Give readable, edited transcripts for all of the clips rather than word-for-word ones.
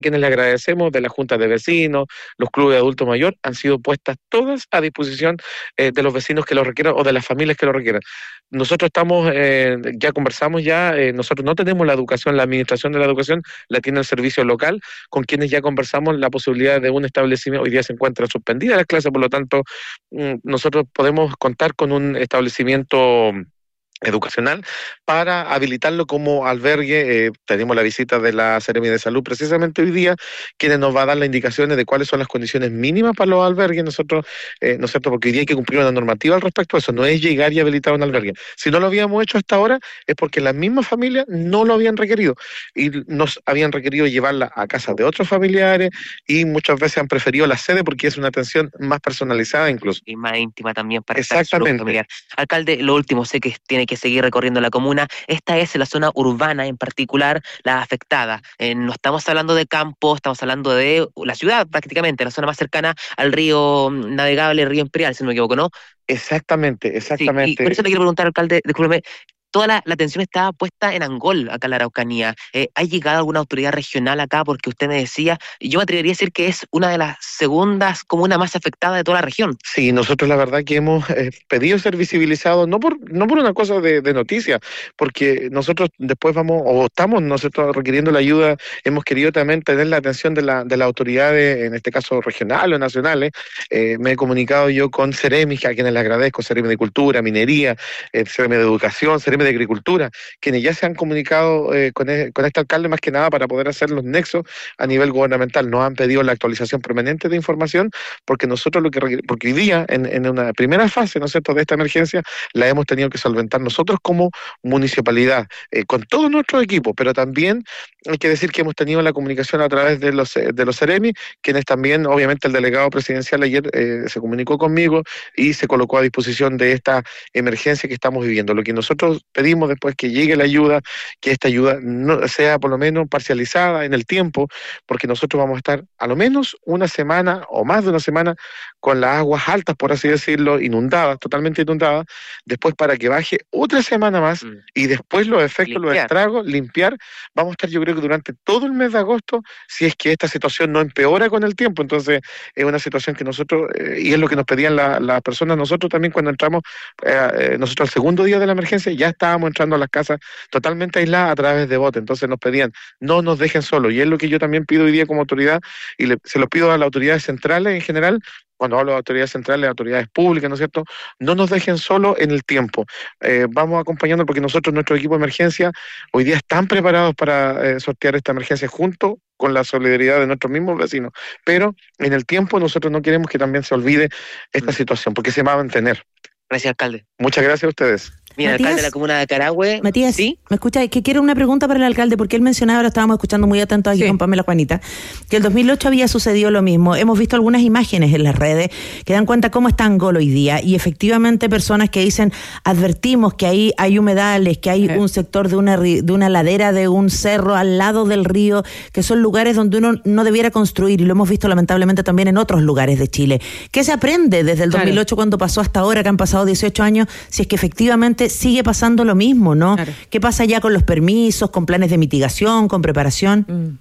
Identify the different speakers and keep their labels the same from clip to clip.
Speaker 1: quienes le agradecemos, de la Junta de Vecinos, los clubes de adulto mayor, han sido puestas todas a disposición de los vecinos que lo requieran o de las familias que lo requieran. Nosotros estamos, ya conversamos nosotros no tenemos la educación, la administración de la educación la tiene el servicio local, con quienes ya conversamos la posibilidad de un establecimiento. Hoy día se encuentran suspendidas las clases, por lo tanto, nosotros podemos contar con un establecimiento educacional para habilitarlo como albergue. Tenemos la visita de la Seremi de Salud precisamente hoy día, quienes nos va a dar las indicaciones de cuáles son las condiciones mínimas para los albergues. Nosotros, ¿no es cierto?, porque hoy día hay que cumplir una normativa al respecto. Eso no es llegar y habilitar un albergue. Si no lo habíamos hecho hasta ahora es porque las mismas familias no lo habían requerido y nos habían requerido llevarla a casa de otros familiares, y muchas veces han preferido la sede porque es una atención más personalizada incluso.
Speaker 2: Y más íntima también para
Speaker 1: Exactamente.
Speaker 2: familiar. Alcalde, lo último, sé que tiene que seguir recorriendo la comuna. Esta es la zona urbana, en particular la afectada. No estamos hablando de campo, estamos hablando de la ciudad prácticamente, la zona más cercana al río navegable, el río Imperial, si no me equivoco, ¿no?
Speaker 1: Exactamente.
Speaker 2: Sí, y por eso le quiero preguntar, alcalde, discúlpeme, toda la atención está puesta en Angol, acá en la Araucanía. ¿Ha llegado alguna autoridad regional acá? Porque usted me decía, y yo me atrevería a decir que es una de las segundas comunas más afectadas de toda la región.
Speaker 1: Sí, nosotros la verdad que hemos pedido ser visibilizados, no por una cosa de noticia, porque nosotros después estamos nosotros requiriendo la ayuda. Hemos querido también tener la atención de las autoridades, en este caso regionales o nacionales. Me he comunicado yo con Seremi, a quienes le agradezco, Seremi de Cultura, Minería, Seremi de Educación, Seremi de Agricultura, quienes ya se han comunicado con este alcalde más que nada para poder hacer los nexos a nivel gubernamental. Nos han pedido la actualización permanente de información, porque nosotros porque hoy día en una primera fase, ¿no es cierto?, de esta emergencia la hemos tenido que solventar nosotros como municipalidad, con todo nuestro equipo, pero también hay que decir que hemos tenido la comunicación a través de los Seremi, quienes también, obviamente el delegado presidencial ayer se comunicó conmigo y se colocó a disposición de esta emergencia que estamos viviendo. Lo que nosotros pedimos después que llegue la ayuda, que esta ayuda no sea por lo menos parcializada en el tiempo, porque nosotros vamos a estar a lo menos una semana o más de una semana con las aguas altas, por así decirlo, inundadas, totalmente inundadas, después para que baje otra semana más y después los efectos, los estragos, limpiar. Vamos a estar, yo creo que durante todo el mes de agosto, si es que esta situación no empeora con el tiempo. Entonces es una situación que nosotros, y es lo que nos pedían las personas, nosotros también cuando entramos, nosotros al segundo día de la emergencia ya estábamos entrando a las casas totalmente aisladas a través de bote. Entonces nos pedían, no nos dejen solos, y es lo que yo también pido hoy día como autoridad, y se lo pido a las autoridades centrales en general. Cuando hablo de autoridades centrales, autoridades públicas, ¿no es cierto?, no nos dejen solos en el tiempo. Vamos acompañando, porque nosotros, nuestro equipo de emergencia, hoy día están preparados para sortear esta emergencia junto con la solidaridad de nuestros mismos vecinos. Pero en el tiempo nosotros no queremos que también se olvide esta situación, porque se va a mantener.
Speaker 2: Gracias, alcalde.
Speaker 1: Muchas gracias a ustedes.
Speaker 2: Mira,
Speaker 3: Matías,
Speaker 2: alcalde de la comuna de Carahue.
Speaker 3: Matías,
Speaker 2: ¿sí?
Speaker 3: ¿me escucha? Que quiero una pregunta para el alcalde, porque él mencionaba, lo estábamos escuchando muy atentos aquí con Pamela Juanita, que el 2008 había sucedido lo mismo. Hemos visto algunas imágenes en las redes que dan cuenta cómo está Angol hoy día, y efectivamente personas que dicen, advertimos que ahí hay humedales, que hay un sector de una ladera, de un cerro al lado del río, que son lugares donde uno no debiera construir, y lo hemos visto lamentablemente también en otros lugares de Chile. ¿Qué se aprende desde el 2008 cuando pasó hasta ahora, que han pasado 18 años, si es que efectivamente sigue pasando lo mismo, ¿no? Claro. ¿Qué pasa ya con los permisos, con planes de mitigación, con preparación?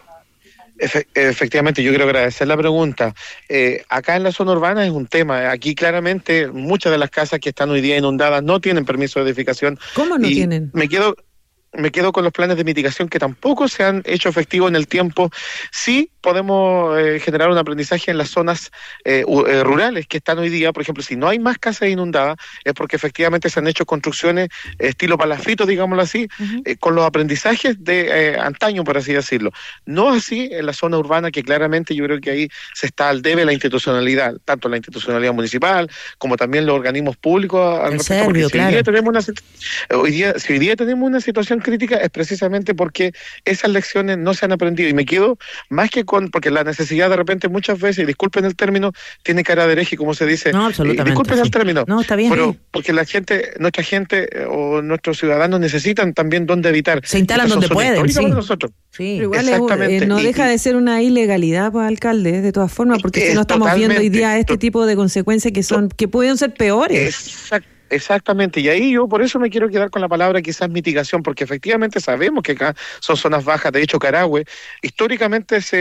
Speaker 1: Efectivamente, yo quiero agradecer la pregunta. Acá en la zona urbana es un tema. Aquí claramente muchas de las casas que están hoy día inundadas no tienen permiso de edificación.
Speaker 3: ¿Cómo no tienen?
Speaker 1: Me quedo con los planes de mitigación que tampoco se han hecho efectivos en el tiempo. Sí podemos generar un aprendizaje en las zonas rurales que están hoy día. Por ejemplo, si no hay más casas inundadas, es porque efectivamente se han hecho construcciones estilo palafito, digámoslo así, con los aprendizajes de antaño, por así decirlo. No así en la zona urbana, que claramente yo creo que ahí se está al debe la institucionalidad, tanto la institucionalidad municipal como también los organismos públicos.
Speaker 3: Si hoy día
Speaker 1: tenemos una situación crítica, es precisamente porque esas lecciones no se han aprendido, y me quedo más que porque la necesidad de repente muchas veces, y disculpen el término, tiene cara de hereje, como se dice.
Speaker 3: No, absolutamente.
Speaker 1: Disculpen el término.
Speaker 3: No, está bien.
Speaker 1: Pero porque nuestra gente o nuestros ciudadanos necesitan también dónde habitar.
Speaker 3: Se instalan donde pueden, sí.
Speaker 1: Nosotros.
Speaker 3: Sí.
Speaker 4: Pero igual no deja de ser una ilegalidad para alcalde, de todas formas, porque si no estamos viendo hoy día este tipo de consecuencias que pueden ser peores.
Speaker 1: Exactamente, y ahí yo por eso me quiero quedar con la palabra quizás mitigación, porque efectivamente sabemos que acá son zonas bajas. De hecho, Carahue históricamente se